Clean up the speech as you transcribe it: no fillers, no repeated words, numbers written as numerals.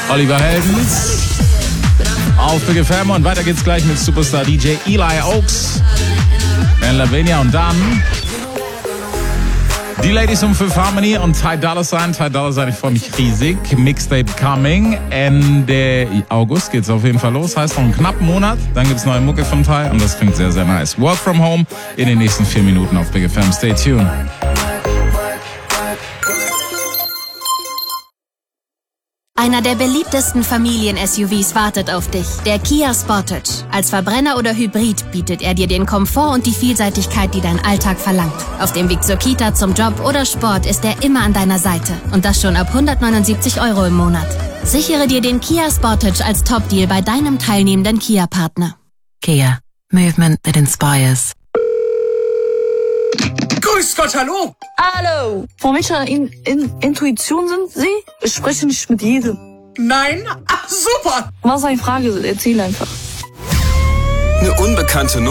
Oliver Heldens auf Big FM und weiter geht's gleich mit Superstar DJ Eli Oaks, Dan Lavinia und dann die Ladies um Fifth Harmony und Ty Dolla $ign. Ty Dolla $ign, ich freue mich riesig. Mixtape coming. Ende August geht's auf jeden Fall los. Heißt noch einen knappen Monat. Dann gibt's neue Mucke von Ty und das klingt sehr, sehr nice. Work from Home in den nächsten 4 Minuten auf Big FM. Stay tuned. Einer der beliebtesten Familien-SUVs wartet auf dich, der Kia Sportage. Als Verbrenner oder Hybrid bietet er dir den Komfort und die Vielseitigkeit, die dein Alltag verlangt. Auf dem Weg zur Kita, zum Job oder Sport ist er immer an deiner Seite. Und das schon ab 179 € im Monat. Sichere dir den Kia Sportage als Top-Deal bei deinem teilnehmenden Kia-Partner. Kia. Movement that inspires. Grüß Gott, hallo! Hallo! Von welcher Intuition sind Sie? Ich spreche nicht mit jedem. Nein? Ach, super! Was ist eine Frage? Erzähl einfach. Eine unbekannte Nummer.